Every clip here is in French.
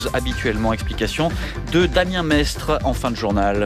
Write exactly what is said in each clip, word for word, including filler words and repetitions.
Habituellement, explication de Damien Mestre en fin de journal.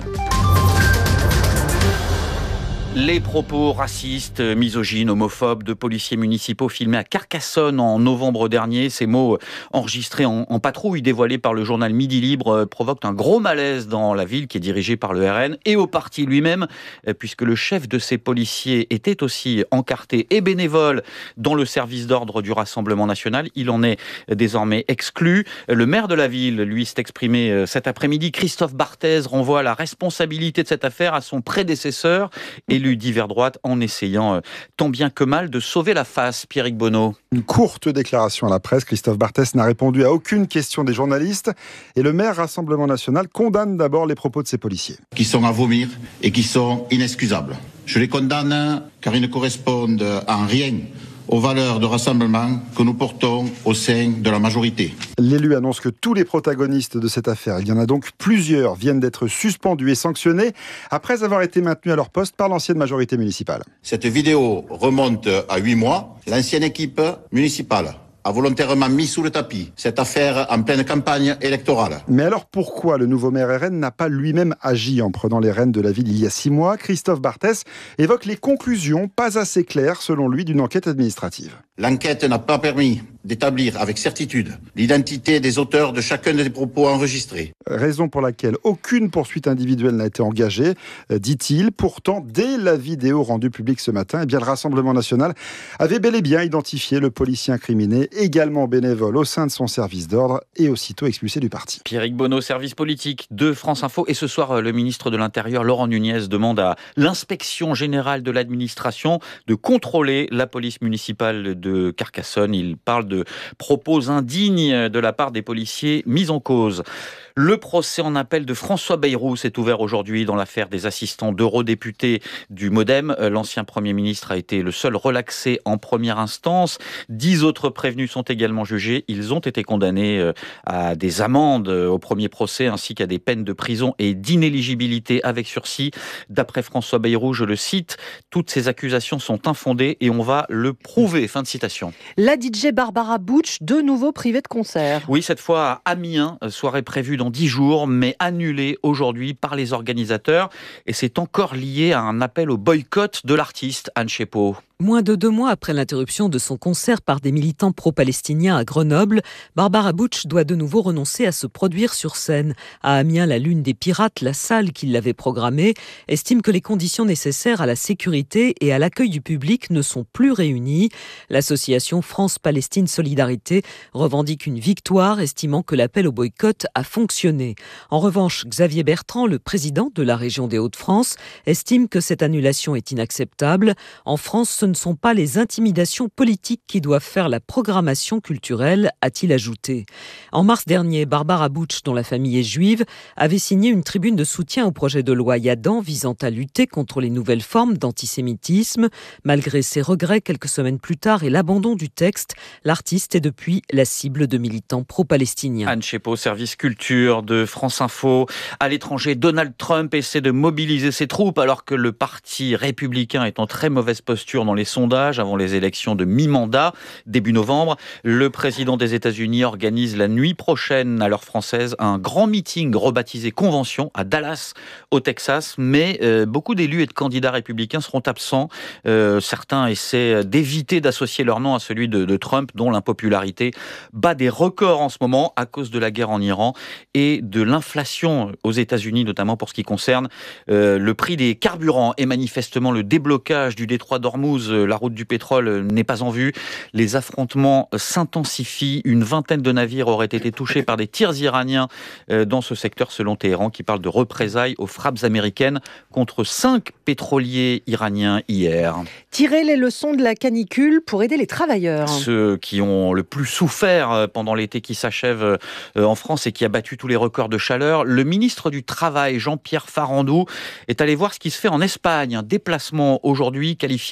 Les propos racistes, misogynes, homophobes de policiers municipaux filmés à Carcassonne en novembre dernier. Ces mots enregistrés en, en patrouille dévoilés par le journal Midi Libre provoquent un gros malaise dans la ville qui est dirigée par le R N et au parti lui-même, puisque le chef de ces policiers était aussi encarté et bénévole dans le service d'ordre du Rassemblement national. Il en est désormais exclu. Le maire de la ville, lui, s'est exprimé cet après-midi. Christophe Barthez renvoie la responsabilité de cette affaire à son prédécesseur et d'hiver droite en essayant euh, tant bien que mal de sauver la face. Pierrick Bonneau. Une courte déclaration à la presse. Christophe Barthez n'a répondu à aucune question des journalistes et le maire Rassemblement national condamne d'abord les propos de ses policiers. Qui sont à vomir et qui sont inexcusables. Je les condamne car ils ne correspondent en rien aux valeurs de rassemblement que nous portons au sein de la majorité. L'élu annonce que tous les protagonistes de cette affaire, il y en a donc plusieurs, viennent d'être suspendus et sanctionnés après avoir été maintenus à leur poste par l'ancienne majorité municipale. Cette vidéo remonte à huit mois. L'ancienne équipe municipale a volontairement mis sous le tapis cette affaire en pleine campagne électorale. Mais alors pourquoi le nouveau maire R N n'a pas lui-même agi en prenant les rênes de la ville il y a six mois ? Christophe Barthez évoque les conclusions pas assez claires selon lui d'une enquête administrative. L'enquête n'a pas permis d'établir avec certitude l'identité des auteurs de chacun des propos enregistrés. Raison pour laquelle aucune poursuite individuelle n'a été engagée, dit-il. Pourtant, dès la vidéo rendue publique ce matin, eh bien, le Rassemblement national avait bel et bien identifié le policier incriminé, également bénévole au sein de son service d'ordre et aussitôt expulsé du parti. Pierrick Bonneau, service politique de France Info. Et ce soir, le ministre de l'Intérieur, Laurent Nunez, demande à l'inspection générale de l'administration de contrôler la police municipale de Carcassonne. Il parle de propos indignes de la part des policiers mis en cause. Le procès en appel de François Bayrou s'est ouvert aujourd'hui dans l'affaire des assistants d'eurodéputés du MoDem. L'ancien Premier ministre a été le seul relaxé en première instance. Dix autres prévenus sont également jugés. Ils ont été condamnés à des amendes au premier procès ainsi qu'à des peines de prison et d'inéligibilité avec sursis. D'après François Bayrou, je le cite, « Toutes ces accusations sont infondées et on va le prouver ». Fin de citation. La D J Barbara Butch, de nouveau privée de concert. Oui, cette fois à Amiens, soirée prévue dans dix jours, mais annulée aujourd'hui par les organisateurs. Et c'est encore lié à un appel au boycott de l'artiste Anne Chépot. Moins de deux mois après l'interruption de son concert par des militants pro-palestiniens à Grenoble, Barbara Butch doit de nouveau renoncer à se produire sur scène. À Amiens, la Lune des Pirates, la salle qui l'avait programmée, estime que les conditions nécessaires à la sécurité et à l'accueil du public ne sont plus réunies. L'association France-Palestine Solidarité revendique une victoire, estimant que l'appel au boycott a fonctionné. En revanche, Xavier Bertrand, le président de la région des Hauts-de-France, estime que cette annulation est inacceptable. En France, ce ne sont pas les intimidations politiques qui doivent faire la programmation culturelle, a-t-il ajouté. En mars dernier, Barbara Butch, dont la famille est juive, avait signé une tribune de soutien au projet de loi Yadan visant à lutter contre les nouvelles formes d'antisémitisme. Malgré ses regrets quelques semaines plus tard et l'abandon du texte, l'artiste est depuis la cible de militants pro-palestiniens. Anne Chépot, service culture de France Info. À l'étranger, Donald Trump essaie de mobiliser ses troupes alors que le parti républicain est en très mauvaise posture dans les sondages avant les élections de mi-mandat, début novembre. Le président des États-Unis organise la nuit prochaine, à l'heure française, un grand meeting rebaptisé Convention à Dallas, au Texas. Mais euh, beaucoup d'élus et de candidats républicains seront absents. Euh, certains essaient d'éviter d'associer leur nom à celui de, de Trump, dont l'impopularité bat des records en ce moment à cause de la guerre en Iran et de l'inflation aux États-Unis, notamment pour ce qui concerne euh, le prix des carburants. Et manifestement, le déblocage du détroit d'Ormuz, la route du pétrole, n'est pas en vue. Les affrontements s'intensifient. Une vingtaine de navires auraient été touchés par des tirs iraniens dans ce secteur, selon Téhéran, qui parle de représailles aux frappes américaines contre cinq pétroliers iraniens hier. Tirer les leçons de la canicule pour aider les travailleurs. Ceux qui ont le plus souffert pendant l'été qui s'achève en France et qui a battu tous les records de chaleur. Le ministre du Travail, Jean-Pierre Farandou, est allé voir ce qui se fait en Espagne. Un déplacement aujourd'hui qualifié de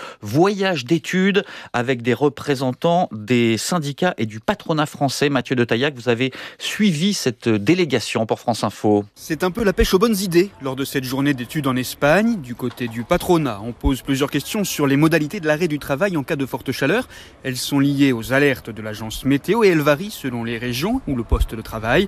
voyage d'études avec des représentants des syndicats et du patronat français. Mathieu de Taillac, vous avez suivi cette délégation pour France Info. C'est un peu la pêche aux bonnes idées lors de cette journée d'études en Espagne. Du côté du patronat, on pose plusieurs questions sur les modalités de l'arrêt du travail en cas de forte chaleur. Elles sont liées aux alertes de l'agence météo et elles varient selon les régions ou le poste de travail.